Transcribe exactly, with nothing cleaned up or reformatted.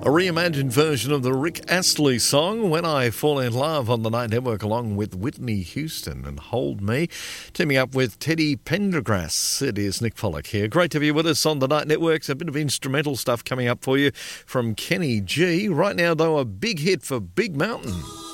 A reimagined version of the Rick Astley song, When I Fall in Love, on the Night Network, along with Whitney Houston and Hold Me. Teaming up with Teddy Pendergrass, it is Nick Pollock here. Great to have you with us on the Night Network. A bit of instrumental stuff coming up for you from Kenny G. Right now, though, a big hit for Big Mountain.